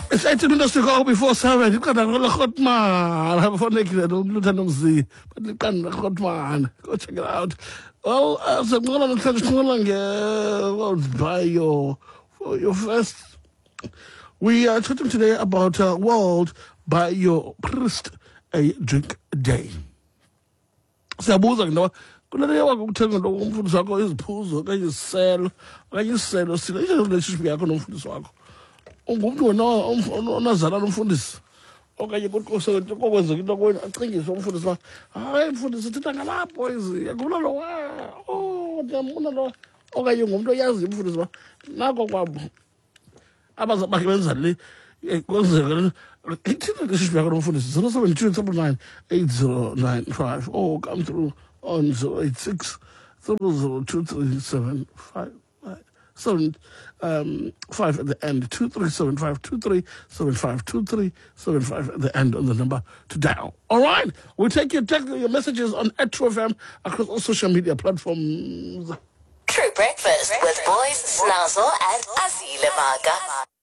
It's 18 minutes to go before 7. You can't have a hot man. I have a phone naked. Lieutenant Z. But you can't have a hot man. Go check it out. Well, as I'm going to buy your first. We are talking today about World Buy Your Priest a Drink Day. Siyabuza nje kunaleyo wakuthenga lo umfundisi wakho iziphuzo okanye isiselo sile relationship yakho nomfundisi wakho. Ungumuntu wena onazala nomfundisi okanye kokwenzeka into kweni acingise umfundisi wakhe. Hayi mfundisi uthetha ngalapho yakubona lo ndiyambona lo okanye ngumuntu oyazi umfundisi wakhe nako kwabo abazabakhe benza le kwenzeka ithina relationship yakho nomfundisi 072 8095 or come through on 086 002375 5 at the end 2375 2375 at the end on the number to dial. All right, we'll take your messages on @TrueFM across all social media platforms. True Breakfast with Boys Snazzle and Azile Maga.